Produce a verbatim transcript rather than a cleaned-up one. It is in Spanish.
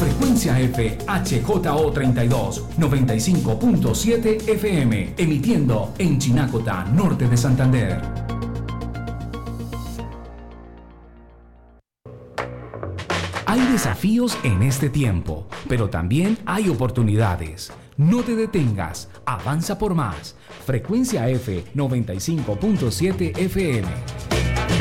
Frecuencia F H J O treinta y dos, noventa y cinco punto siete F M, emitiendo en Chinacota, norte de Santander. Hay desafíos en este tiempo, pero también hay oportunidades. No te detengas, avanza por más. Frecuencia F noventa y cinco punto siete F M.